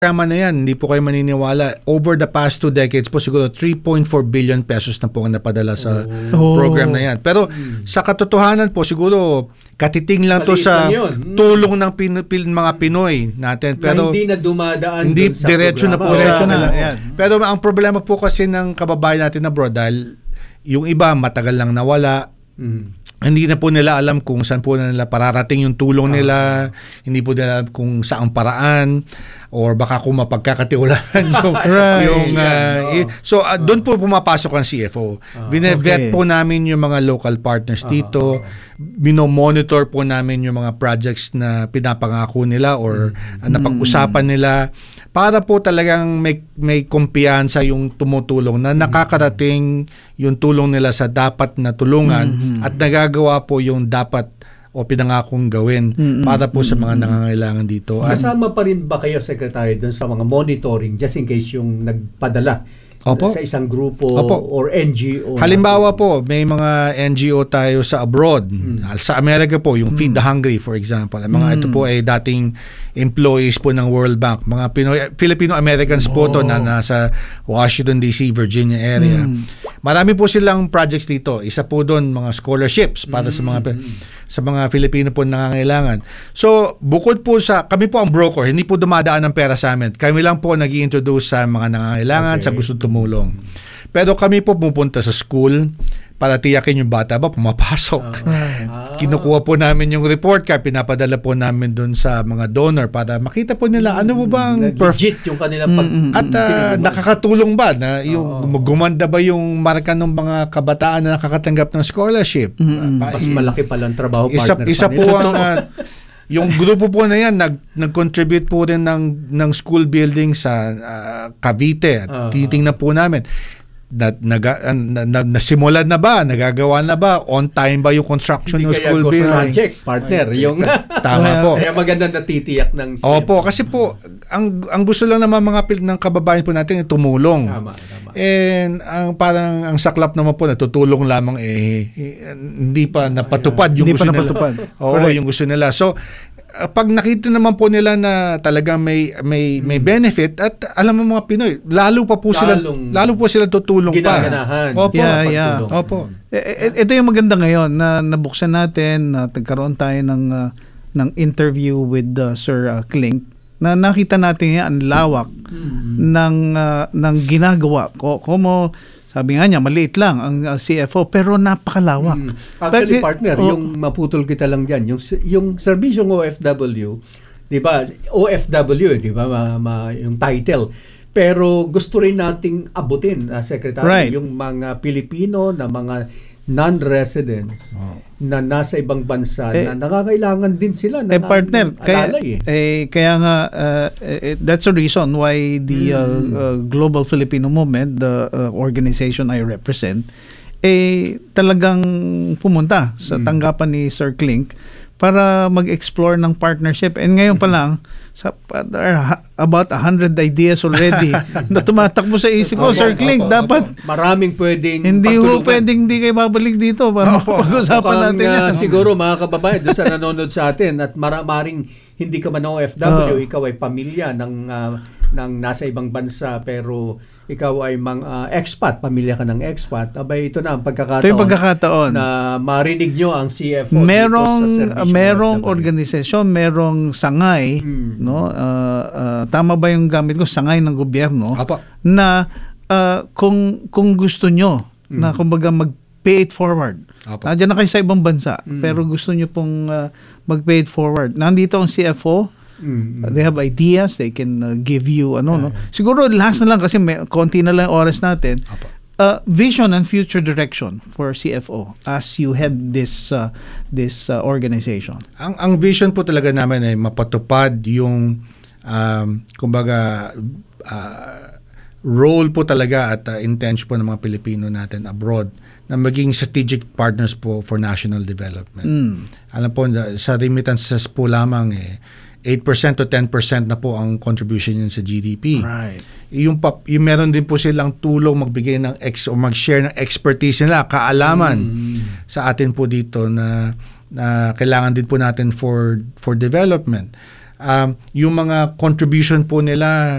programa na yan, hindi po kayo maniniwala, over the past 2 decades po siguro 3.4 billion pesos na po ang napadala sa program na yan. Pero sa katotohanan po siguro katiting lang to sa tulong ng mga Pinoy natin. Pero hindi na dumadaan hindi sa diretso na po programa. sa Pero ang problema po kasi ng kababayan natin abroad dahil yung iba matagal lang nawala. Hindi na po nila alam kung saan po nila pararating yung tulong nila, hindi po nila alam kung saang paraan, or baka kung mapagkakatiwalaan so doon po pumapasok ang CFO. Bine-vet po namin yung mga local partners dito, binomonitor po namin yung mga projects na pinapangako nila or napag-usapan nila para po talagang may kumpiyansa yung tumutulong na nakakarating yung tulong nila sa dapat na tulungan at nagagawa po yung dapat o pinangakong gawin para po sa mga nangangailangan dito. Kasama pa rin ba kayo, Secretary, doon sa mga monitoring just in case yung nagpadala sa isang grupo or NGO? Halimbawa po, may mga NGO tayo sa abroad. Sa Amerika po, yung Feed the Hungry, for example. Mga ito po ay dating employees po ng World Bank. Mga Filipino-Americans po to na nasa Washington, D.C., Virginia area. Marami po silang projects dito. Isa po doon, mga scholarships para sa mga Filipino po nangangailangan. So, bukod po kami po ang broker, hindi po dumadaan ng pera sa amin. Kami lang po nag-i-introduce sa mga nangangailangan, sa gusto tumulong. Pero kami po pupunta sa school para tiyakin yung bata ba pumapasok. Kinukuha po namin yung report card, pinapadala po namin doon sa mga donor para makita po nila ano po bang legit yung kanilang at nakakatulong ba na yung gumanda ba yung marka ng mga kabataan na nakakatanggap ng scholarship. Mas malaki pa lang trabaho partner isa po ang yung grupo po na yan nag-contribute po rin ng school building sa Cavite. Titingnan po namin nasimulan na ba? Nagagawa na ba? On time ba yung construction ng school building? Project, partner. Yung tama po. Kaya maganda natitiyak ng CFO. Opo, kasi po, ang gusto lang naman mga ng kababayan po natin ay tumulong. Tama. And parang ang saklap naman po, natutulong lamang hindi pa napatupad yung gusto nila. Oo, yung gusto nila. So, pag nakita naman po nila na talagang may benefit at alam mo mga Pinoy, lalo po sila tutulong ginaganahan. Opo. Opo. Ito yung maganda ngayon na nabuksan natin, na nagkaroon tayo ng interview with Sir Klink, na nakita natin ang lawak ng ginagawa. Sabi nga niya, maliit lang ang CFO, pero napakalawak. Actually, partner, yung maputol kita lang dyan, yung serbisyong OFW, di ba? OFW, di ba? Yung title. Pero gusto rin nating abutin, Secretary, yung mga Pilipino na mga non-residents na nasa ibang bansa na nakakailangan din sila ng partner, kaya nga that's the reason why the Global Filipino Movement, the organization I represent, talagang pumunta sa tanggapan ni Sir Klink para mag-explore ng partnership. And ngayon pa lang, about 100 ideas already na tumatakbo sa isip ko. Sir Klink, dapat maraming pwedeng hindi pwedeng hindi kayo babalik dito para pag-usapan natin yan. Siguro mga kababayan doon sa nanonood sa atin at maring hindi ka man OFW, ikaw ay pamilya ng nasa ibang bansa pero ikaw ay expat, pamilya ka ng expat, abay ito na ang pagkakataon na marinig nyo ang CFO merong organisasyon, merong sangay, no? Tama ba yung gamit ko, sangay ng gobyerno na kung gusto nyo na kumbaga mag-pay it forward. Nandiyan na kayo sa ibang bansa pero gusto nyo pong mag-pay it forward. Nandito ang CFO. They have ideas, they can give you no? Siguro last na lang kasi konti na lang oras natin. Vision and future direction for CFO as you head this organization. Ang vision po talaga namin ay mapatupad yung kumbaga role po talaga at intention po ng mga Pilipino natin abroad na maging strategic partners po for national development. Alam po, sa remittances po lamang 8% to 10% na po ang contribution niyan sa GDP. Right. Yung meron din po silang tulong magbigay ng o mag-share ng expertise nila, kaalaman sa atin po dito na kailangan din po natin for development. yung mga contribution po nila